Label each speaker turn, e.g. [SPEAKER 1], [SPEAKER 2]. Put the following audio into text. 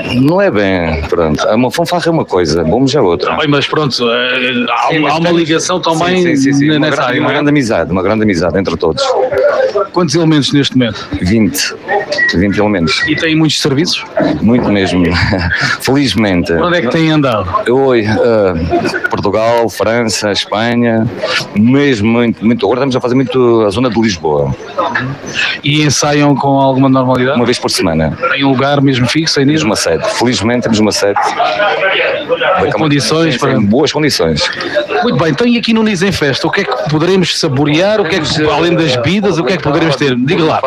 [SPEAKER 1] Não é bem, pronto. Uma fanfarra é uma coisa, bombos é outra.
[SPEAKER 2] Bem, mas pronto, há uma ligação também
[SPEAKER 1] sim.
[SPEAKER 2] nessa área.
[SPEAKER 1] Uma grande amizade entre todos.
[SPEAKER 2] Quantos elementos neste momento?
[SPEAKER 1] 20 elementos.
[SPEAKER 2] E têm muitos serviços?
[SPEAKER 1] Muito mesmo. Felizmente.
[SPEAKER 2] Onde é que têm andado?
[SPEAKER 1] Portugal, França, Espanha, mesmo muito. Agora estamos a fazer muito a zona de Lisboa.
[SPEAKER 2] E ensaiam com alguma normalidade?
[SPEAKER 1] Uma vez por semana.
[SPEAKER 2] Tem um lugar mesmo fixo aí nisso?
[SPEAKER 1] Temos uma sede. Felizmente temos uma sede.
[SPEAKER 2] Com condições para...
[SPEAKER 1] Em boas condições.
[SPEAKER 2] Muito bem, então e aqui no Nis em Festa, o que é que poderemos saborear? O que é que, além das bebidas, o que é que poderemos ter? Diga lá.